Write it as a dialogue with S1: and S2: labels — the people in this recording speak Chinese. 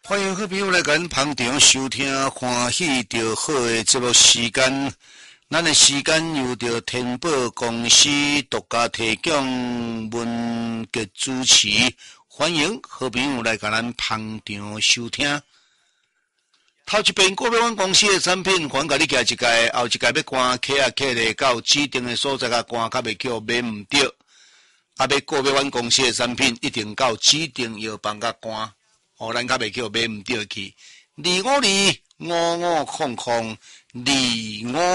S1: 欢迎好朋友来跟捧场收听欢喜着好的节目时间。咱的时间由着天宝公司独家提供，文杰主持。欢迎好朋友来跟咱捧场收听。头一遍个别阮公司的产品，还甲你寄一届，后一届要关客啊客咧到指定的所在甲关，较袂叫买唔着。啊，要个别阮公司的产品，一定到指定药房甲关。咱较袂叫买唔着去，25250025。